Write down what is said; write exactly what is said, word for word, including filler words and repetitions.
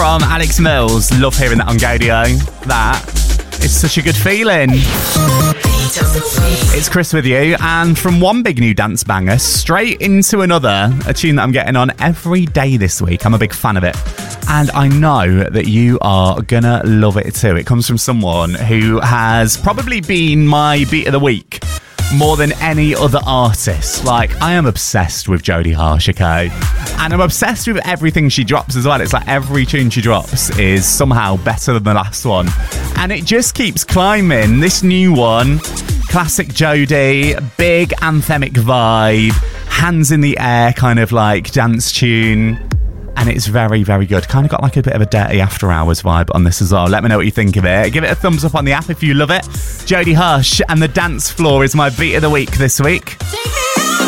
from Alex Mills. Love hearing that on Gaudio. That is such a good feeling. It's Chris with you, and from one big new dance banger straight into another, a tune that I'm getting on every day this week. I'm a big fan of it, and I know that you are gonna love it too. It comes from someone who has probably been my beat of the week more than any other artist. Like, I am obsessed with Jodie Harsh, okay? And I'm obsessed with everything she drops as well. It's like every tune she drops is somehow better than the last one. And it just keeps climbing. This new one, classic Jodie, big anthemic vibe, hands in the air kind of like dance tune. And it's very, very good. Kind of got like a bit of a dirty after hours vibe on this as well. Let me know what you think of it. Give it a thumbs up on the app if you love it. Jodie Harsh and The Dance Floor is my beat of the week this week.